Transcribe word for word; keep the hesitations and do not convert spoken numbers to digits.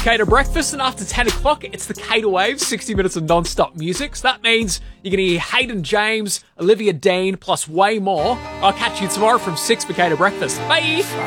Cater Breakfast, and after ten o'clock, it's the Cater Waves, sixty minutes of non-stop music. So that means you're going to hear Hayden James, Olivia Dean, plus way more. I'll catch you tomorrow from six for Cater Breakfast. Bye!